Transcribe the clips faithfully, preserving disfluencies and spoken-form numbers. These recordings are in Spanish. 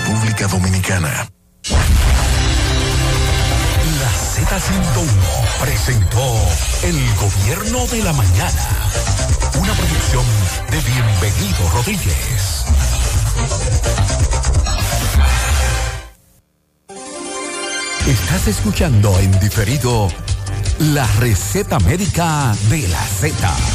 República Dominicana. La Z ciento uno presentó El Gobierno de la Mañana, una producción de Bienvenido Rodríguez. Estás escuchando en diferido La Receta Médica de la Z.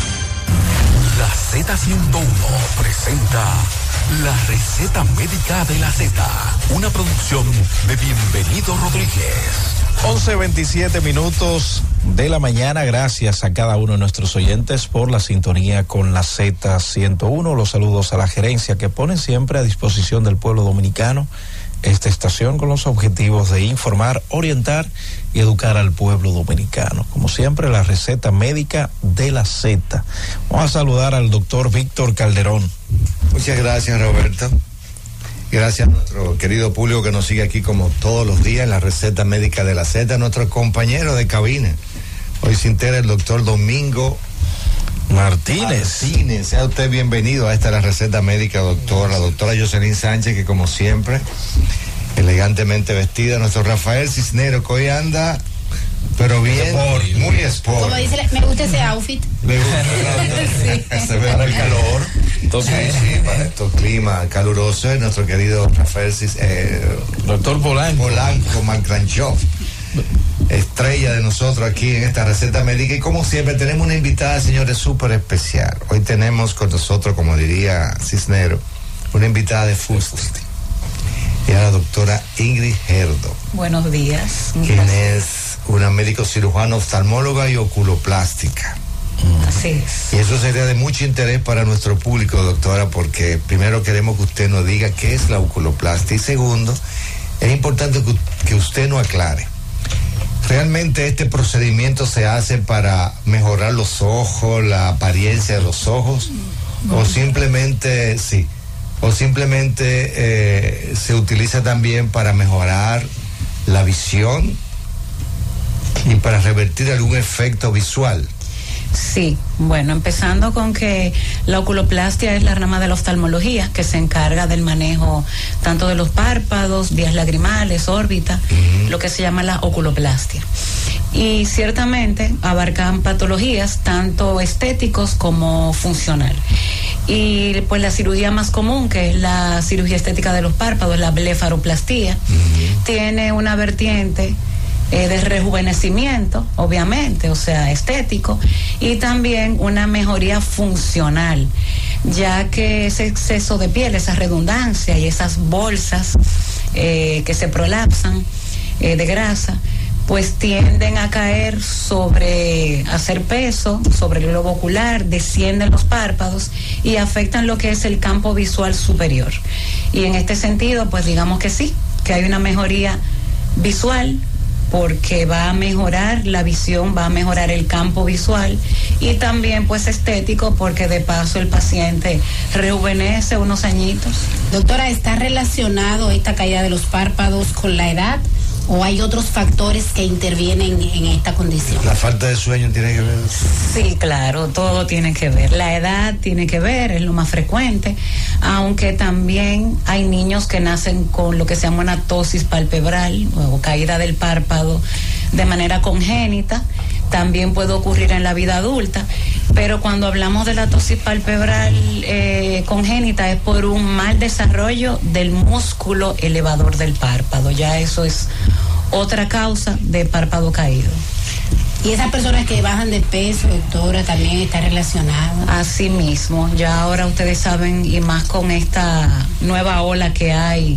La Z ciento uno presenta La Receta Médica de la Z, una producción de Bienvenido Rodríguez. once veintisiete minutos de la mañana. Gracias a cada uno de nuestros oyentes por la sintonía con la Z ciento uno. Los saludos a la gerencia que pone siempre a disposición del pueblo dominicano esta estación con los objetivos de informar, orientar y educar al pueblo dominicano. Como siempre, la Receta Médica de la Z. Vamos a saludar al doctor Víctor Calderón. Muchas gracias, Roberto. Gracias a nuestro querido público que nos sigue aquí como todos los días en la Receta Médica de la Z, nuestro compañero de cabina. Hoy se integra el doctor Domingo Martínez. Martínez. Sea usted bienvenido a esta la Receta Médica, doctor. La doctora Jocelyn Sánchez, que como siempre, elegantemente vestida. Nuestro Rafael Cisnero, que hoy anda, pero bien, sport, muy sport. Como dice, me gusta ese outfit. Le gusta, sí. Se ve para el calor. Entonces, sí, sí, para estos climas calurosos, nuestro querido Rafael Cis, eh, doctor Polanco. Polanco Mancranchov, estrella de nosotros aquí en esta Receta Médica. Y como siempre tenemos una invitada, señores, súper especial. Hoy tenemos con nosotros, como diría Cisnero, una invitada de Fusti, y la doctora Ingrid Gerdo. Buenos días. Quien es una médico cirujana, oftalmóloga y oculoplástica. Así es. Y eso sería de mucho interés para nuestro público, doctora, porque primero queremos que usted nos diga qué es la oculoplastia y segundo, es importante que, que usted nos aclare. ¿Realmente este procedimiento se hace para mejorar los ojos, la apariencia de los ojos? No. ¿O simplemente, sí, o simplemente eh, se utiliza también para mejorar la visión y para revertir algún efecto visual? Sí, bueno, empezando con que la oculoplastia es la rama de la oftalmología que se encarga del manejo tanto de los párpados, vías lagrimales, órbita, uh-huh. lo que se llama la oculoplastia. Y ciertamente abarcan patologías tanto estéticos como funcional. Y pues la cirugía más común, que es la cirugía estética de los párpados, la blefaroplastía, uh-huh. tiene una vertiente Eh, de rejuvenecimiento, obviamente, o sea, estético, y también una mejoría funcional, ya que ese exceso de piel, esa redundancia y esas bolsas eh, que se prolapsan eh, de grasa, pues tienden a caer sobre, hacer peso sobre el globo ocular, descienden los párpados y afectan lo que es el campo visual superior. Y en este sentido, pues digamos que sí, que hay una mejoría visual, porque va a mejorar la visión, va a mejorar el campo visual y también pues estético, porque de paso el paciente rejuvenece unos añitos. Doctora, ¿está relacionado esta caída de los párpados con la edad o hay otros factores que intervienen en esta condición? ¿La falta de sueño tiene que ver? Sí, claro, todo tiene que ver. La edad tiene que ver, es lo más frecuente, aunque también hay niños que nacen con lo que se llama una ptosis palpebral o caída del párpado de manera congénita. También puede ocurrir en la vida adulta, pero cuando hablamos de la ptosis palpebral eh, congénita es por un mal desarrollo del músculo elevador del párpado. Ya eso es otra causa de párpado caído. ¿Y esas personas que bajan de peso, doctora, también está relacionado? Así mismo, ya ahora ustedes saben, y más con esta nueva ola que hay,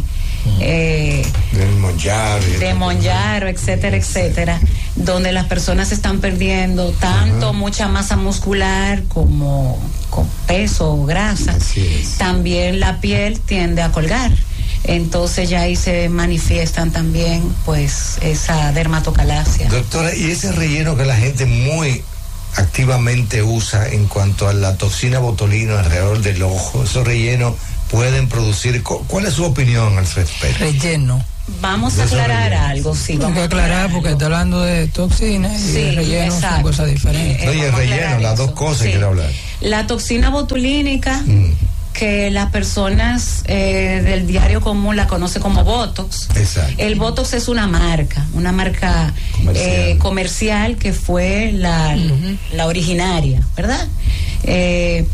eh, del Monjaro, de Monjaro, etcétera, etcétera, donde las personas están perdiendo tanto uh-huh. mucha masa muscular como con peso o grasa. También la piel tiende a colgar. Entonces ya ahí se manifiestan también pues esa dermatocalasia. Doctora, y ese relleno que la gente muy activamente usa en cuanto a la toxina botulina alrededor del ojo, esos rellenos pueden producir, ¿cuál es su opinión al respecto? Relleno. Vamos a aclarar algo, sí. Vamos a aclarar porque está hablando de toxinas y sí, de relleno, exacto. son cosas diferentes. Eh, Oye, el relleno, las dos cosas sí. quiero hablar. La toxina botulínica mm. que las personas eh, del diario común la conocen como Botox. Exacto. El Botox es una marca, una marca comercial, eh, comercial que fue la, uh-huh. la originaria, ¿verdad? Eh,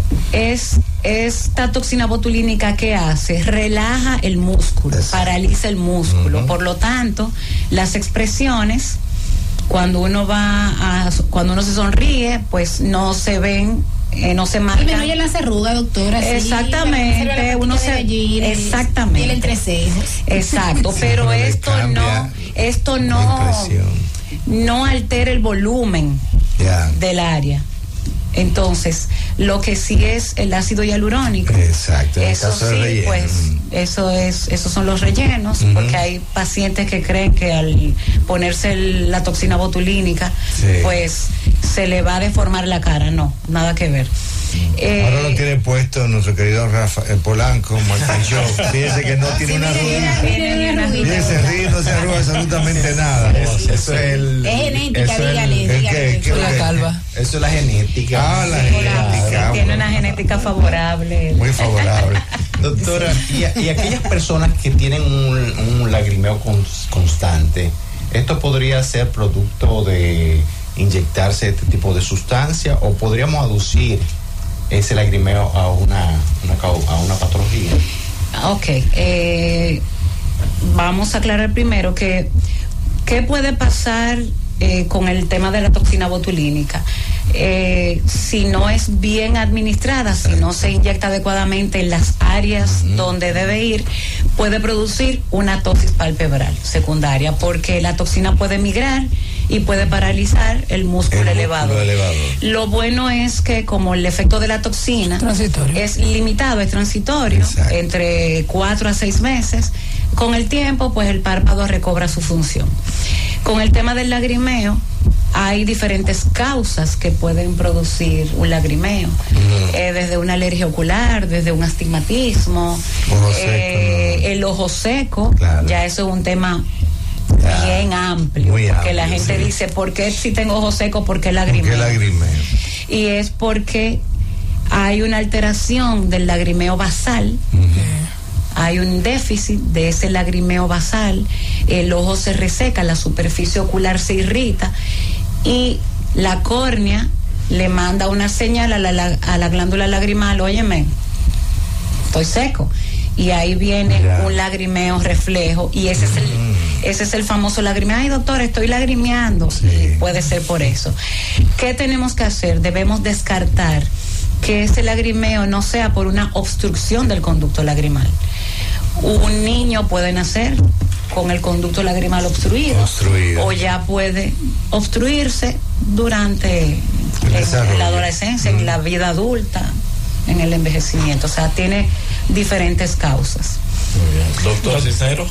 es esta toxina botulínica que hace, relaja el músculo, Exacto. paraliza el músculo, uh-huh. por lo tanto, las expresiones cuando uno va a, cuando uno se sonríe, pues no se ven, eh, no se marcan. Y menos las arrugas, doctora. Exactamente, sí, uno se, allí, exactamente. El entrecejo. Exacto, sí, pero, pero esto no, esto no, no altera el volumen yeah. del área. Entonces, lo que sí es el ácido hialurónico. Exacto. En eso el caso sí, de pues, eso es, esos son los rellenos, uh-huh. porque hay pacientes que creen que al ponerse el, la toxina botulínica, sí. pues se le va a deformar la cara. No, nada que ver. Eh, Ahora lo tiene puesto nuestro querido Rafa el Polanco, Martín Show. Fíjense que no tiene sí, una arruga. Fíjense, ríe, no se arruga absolutamente nada. Es, eso es el. Es genética, dígale. ¿Qué es la calva? Eso es la genética. Ah, la genética. Tiene una genética favorable. Muy favorable. Doctora, y, y aquellas personas que tienen un, un lagrimeo constante, ¿esto podría ser producto de inyectarse este tipo de sustancia o podríamos aducir ese lagrimeo a una, una a una patología? Ok, eh, vamos a aclarar primero que qué puede pasar eh, con el tema de la toxina botulínica. Eh, si no es bien administrada, si no se inyecta adecuadamente en las áreas uh-huh. donde debe ir, puede producir una toxis palpebral secundaria, porque la toxina puede migrar y puede paralizar el músculo, el elevado. músculo elevado. Lo bueno es que como el efecto de la toxina es limitado, es transitorio, Exacto. entre cuatro a seis meses, con el tiempo pues el párpado recobra su función. Con el tema del lagrimeo, hay diferentes causas que pueden producir un lagrimeo, uh-huh. eh, desde una alergia ocular, desde un astigmatismo, ojo seco, eh, no. el ojo seco, claro. ya eso es un tema ya, bien amplio, porque amplio, la gente sí. dice, ¿por qué si tengo ojo seco, por qué lagrimeo? ¿Por qué lagrimeo? Y es porque hay una alteración del lagrimeo basal, uh-huh. hay un déficit de ese lagrimeo basal, el ojo se reseca, la superficie ocular se irrita y la córnea le manda una señal a la, a la glándula lagrimal, óyeme, estoy seco. Y ahí viene yeah. un lagrimeo reflejo y ese es el mm. ese es el famoso lagrimeo. Ay, doctora, estoy lagrimeando. Sí. Puede ser por eso. ¿Qué tenemos que hacer? Debemos descartar que ese lagrimeo no sea por una obstrucción del conducto lagrimal. Un niño puede nacer con el conducto lagrimal obstruido, obstruido. o ya puede obstruirse durante el la adolescencia, mm. en la vida adulta, en el envejecimiento. O sea, tiene diferentes causas. Muy bien. Doctor Cisneros.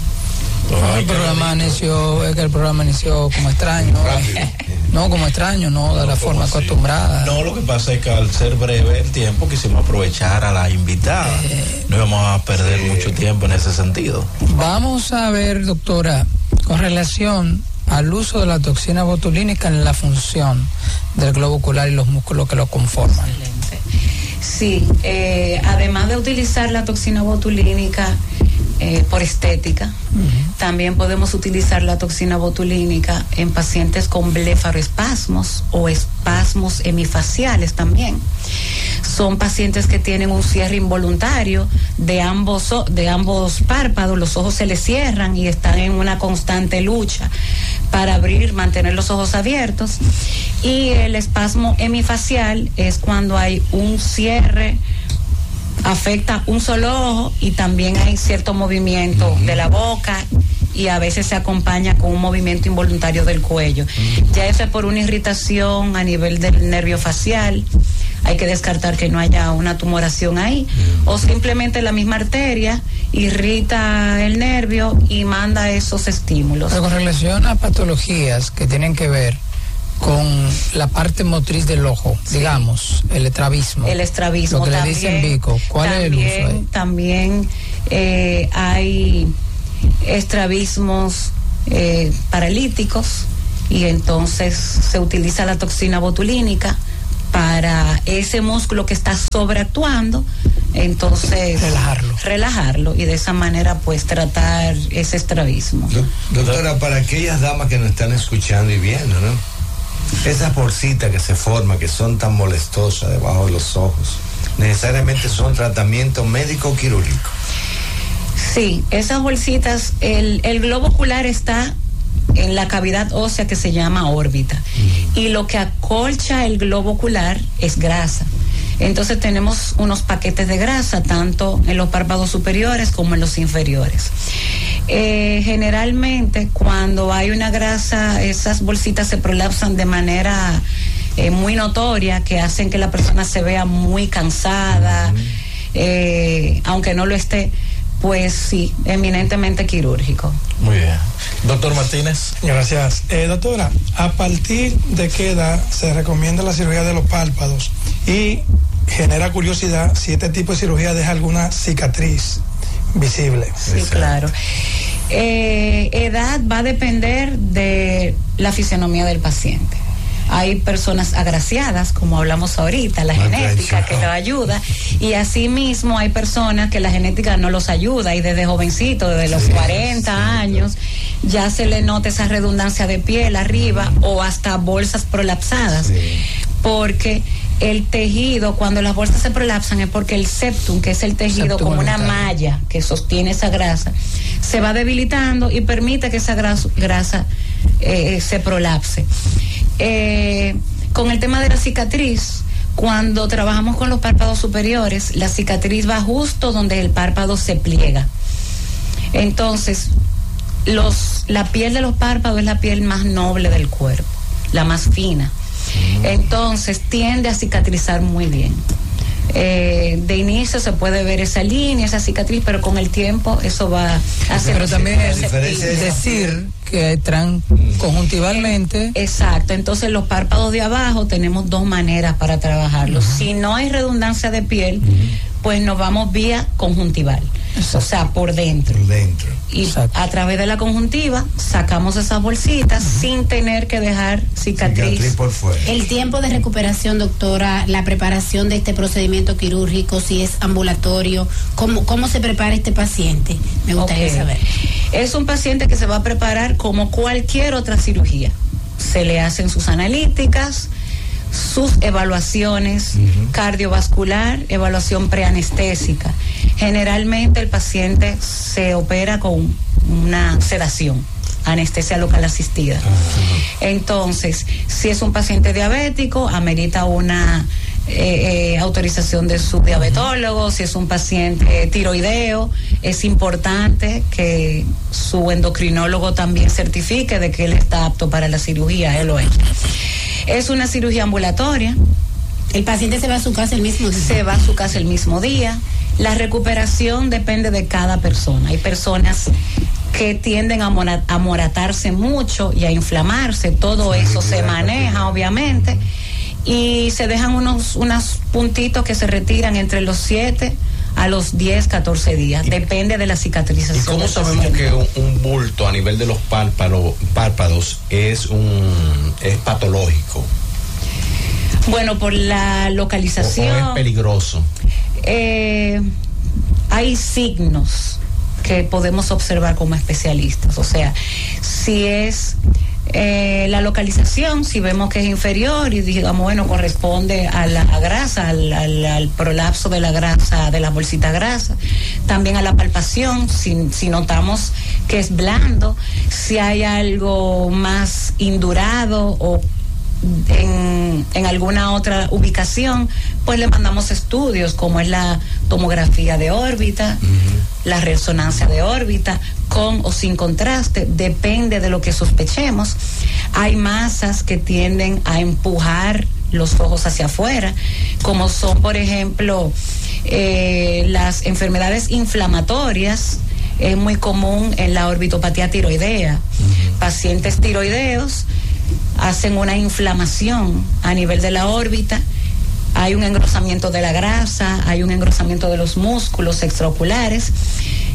No, el programa inició, es que el programa inició como extraño, no como extraño, no de la forma acostumbrada. No, lo que pasa es que al ser breve el tiempo quisimos aprovechar a la invitada, eh, no íbamos a perder sí. mucho tiempo en ese sentido. Vamos a ver, doctora, con relación al uso de la toxina botulínica en la función del globo ocular y los músculos que lo conforman. Excelente. Sí, eh, además de utilizar la toxina botulínica eh, por estética, uh-huh. también podemos utilizar la toxina botulínica en pacientes con blefaroespasmos o espasmos hemifaciales también. Son pacientes que tienen un cierre involuntario de ambos, de ambos párpados, los ojos se les cierran y están en una constante lucha para abrir, mantener los ojos abiertos. Y el espasmo hemifacial es cuando hay un cierre, afecta un solo ojo y también hay cierto movimiento uh-huh. de la boca y a veces se acompaña con un movimiento involuntario del cuello. Uh-huh. Ya eso es por una irritación a nivel del nervio facial. Hay que descartar que no haya una tumoración ahí, uh-huh. o simplemente la misma arteria irrita el nervio y manda esos estímulos. Pero con relación a patologías que tienen que ver con la parte motriz del ojo, sí. digamos, el estrabismo. El estrabismo. Lo que también, le dicen bico. ¿Cuál también, es el uso ahí? También eh, hay estrabismos eh, paralíticos y entonces se utiliza la toxina botulínica para ese músculo que está sobreactuando, entonces relajarlo. Relajarlo y de esa manera pues tratar ese estrabismo. Doctora, para aquellas damas que nos están escuchando y viendo, ¿no? Esas bolsitas que se forman, que son tan molestosas debajo de los ojos, ¿necesariamente son tratamiento médico o quirúrgico? Sí, esas bolsitas, el, el globo ocular está en la cavidad ósea que se llama órbita, mm. y lo que acolcha el globo ocular es grasa. Entonces tenemos unos paquetes de grasa tanto en los párpados superiores como en los inferiores. Eh, generalmente cuando hay una grasa, esas bolsitas se prolapsan de manera eh, muy notoria, que hacen que la persona se vea muy cansada, mm. eh, aunque no lo esté. Pues sí, eminentemente quirúrgico. Muy bien. Doctor Martínez. Gracias. Eh, doctora, ¿a partir de qué edad se recomienda la cirugía de los párpados? Y genera curiosidad si este tipo de cirugía deja alguna cicatriz visible. Sí, exacto. Claro. Eh, edad va a depender de la fisionomía del paciente. Hay personas agraciadas, como hablamos ahorita, la genética que los ayuda, y asimismo hay personas que la genética no los ayuda, y desde jovencito, desde los sí, cuarenta sí, años, ya se le nota esa redundancia de piel arriba, mm. o hasta bolsas prolapsadas, sí. porque el tejido, cuando las bolsas se prolapsan, es porque el septum, que es el tejido septum como una malla que sostiene esa grasa, se va debilitando y permite que esa grasa, grasa eh, se prolapse. Eh, con el tema de la cicatriz, cuando trabajamos con los párpados superiores, la cicatriz va justo donde el párpado se pliega. Entonces, los, la piel de los párpados es la piel más noble del cuerpo, la más fina. Entonces, tiende a cicatrizar muy bien. Eh, de inicio se puede ver esa línea, esa cicatriz, pero con el tiempo eso va a ser. Pero también es decir que entran conjuntivalmente. Exacto, entonces los párpados de abajo tenemos dos maneras para trabajarlos. Uh-huh. Si no hay redundancia de piel, uh-huh. pues nos vamos vía conjuntival. Exacto. O sea, por dentro. Por dentro. Y Exacto. a través de la conjuntiva sacamos esas bolsitas uh-huh. sin tener que dejar cicatriz. cicatriz por fuera. El tiempo de recuperación, doctora, la preparación de este procedimiento quirúrgico, si es ambulatorio, ¿cómo, cómo se prepara este paciente? Me gustaría okay. saber. Es un paciente que se va a preparar como cualquier otra cirugía. Se le hacen sus analíticas, sus evaluaciones uh-huh. cardiovascular, evaluación preanestésica. Generalmente el paciente se opera con una sedación, anestesia local asistida. Uh-huh. Entonces, si es un paciente diabético, amerita una eh, eh, autorización de su diabetólogo. Uh-huh. Si es un paciente tiroideo, es importante que su endocrinólogo también certifique de que él está apto para la cirugía, él lo es. Es una cirugía ambulatoria. El paciente se va a su casa el mismo día. Se va a su casa el mismo día. La recuperación depende de cada persona. Hay personas que tienden a, mora, a moratarse mucho y a inflamarse. Todo eso se maneja, obviamente. Y se dejan unos, unos puntitos que se retiran entre los siete a los diez, catorce días. Depende de la cicatrización. ¿Y cómo sabemos que un, un bulto a nivel de los párpados, párpados es un es patológico? Bueno, por la localización. ¿O es peligroso? Eh, hay signos que podemos observar como especialistas. O sea, si es eh, la localización, si vemos que es inferior y digamos, bueno, corresponde a la a grasa, al, al, al prolapso de la grasa, de la bolsita grasa. También a la palpación, si, si notamos que es blando, si hay algo más indurado o En, en alguna otra ubicación, pues le mandamos estudios como es la tomografía de órbita, uh-huh. la resonancia de órbita, con o sin contraste, depende de lo que sospechemos. Hay masas que tienden a empujar los ojos hacia afuera, como son, por ejemplo, eh, las enfermedades inflamatorias. Es muy común en la orbitopatía tiroidea. Uh-huh. Pacientes tiroideos hacen una inflamación a nivel de la órbita, hay un engrosamiento de la grasa, hay un engrosamiento de los músculos extraoculares.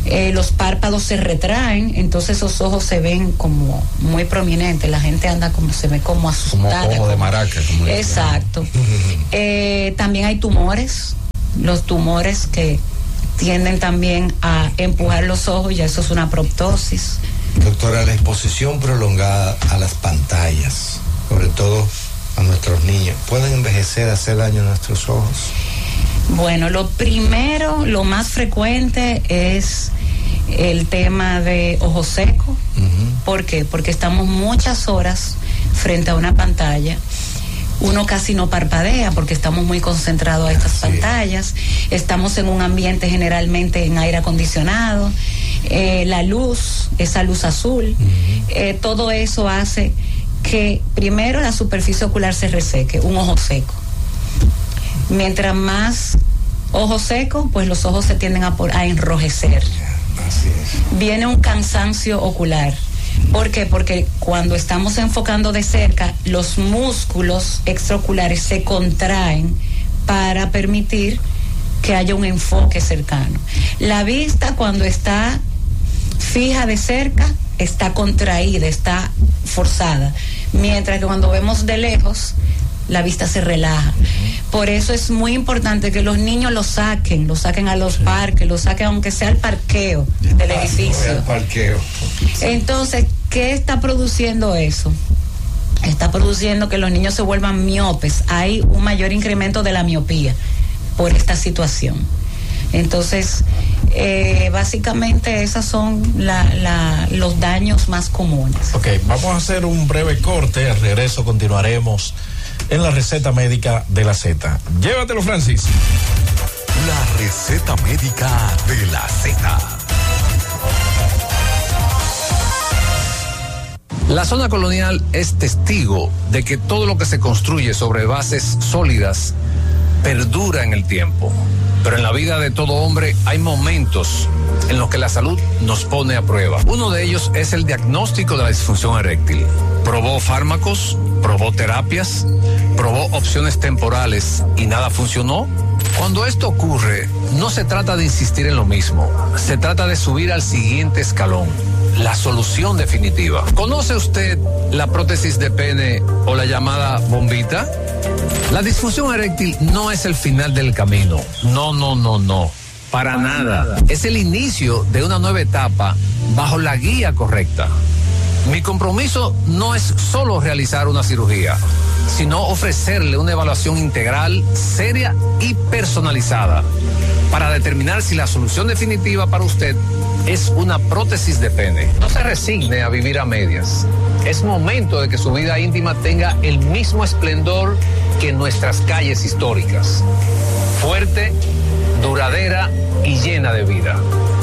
eh, los párpados se retraen, entonces esos ojos se ven como muy prominentes, la gente anda como, se ve como asustada. Como ojo como, de maraca. Como exacto. eh, también hay tumores, los tumores que tienden también a empujar los ojos, ya eso es una proptosis. Doctora, la exposición prolongada a las pantallas, sobre todo a nuestros niños, ¿pueden envejecer, hacer daño a nuestros ojos? Bueno, lo primero, lo más frecuente es el tema de ojo seco. Uh-huh. ¿Por qué? Porque estamos muchas horas frente a una pantalla. Uno casi no parpadea porque estamos muy concentrados a estas Así pantallas. Es. Estamos en un ambiente generalmente en aire acondicionado. Eh, la luz, esa luz azul, uh-huh. eh, todo eso hace que primero la superficie ocular se reseque, un ojo seco. Mientras más ojo seco, pues los ojos se tienden a, por, a enrojecer. Así es. Viene un cansancio ocular. ¿Por qué? Porque cuando estamos enfocando de cerca, los músculos extraoculares se contraen para permitir que haya un enfoque cercano. La vista, cuando está fija de cerca, está contraída, está forzada, mientras que cuando vemos de lejos, la vista se relaja. Por eso es muy importante que los niños lo saquen, lo saquen a los sí. parques, lo saquen aunque sea al parqueo del ah, edificio. Al parqueo. Entonces, ¿qué está produciendo eso? Está produciendo que los niños se vuelvan miopes. Hay un mayor incremento de la miopía por esta situación. Entonces, eh, básicamente esos son la, la, los daños más comunes. Ok, vamos a hacer un breve corte. Al regreso continuaremos en la receta médica de la Z. Llévatelo, Francis. La receta médica de la Z. La zona colonial es testigo de que todo lo que se construye sobre bases sólidas perdura en el tiempo. Pero en la vida de todo hombre hay momentos en los que la salud nos pone a prueba. Uno de ellos es el diagnóstico de la disfunción eréctil. Probó fármacos, probó terapias, probó opciones temporales y nada funcionó. Cuando esto ocurre, no se trata de insistir en lo mismo, se trata de subir al siguiente escalón, la solución definitiva. ¿Conoce usted la prótesis de pene o la llamada bombita? La disfunción eréctil no es el final del camino. No, no, no, no. Para nada. Es el inicio de una nueva etapa bajo la guía correcta. Mi compromiso no es solo realizar una cirugía, sino ofrecerle una evaluación integral, seria y personalizada para determinar si la solución definitiva para usted es una prótesis de pene. No se resigne a vivir a medias. Es momento de que su vida íntima tenga el mismo esplendor que nuestras calles históricas. Fuerte, duradera y llena de vida.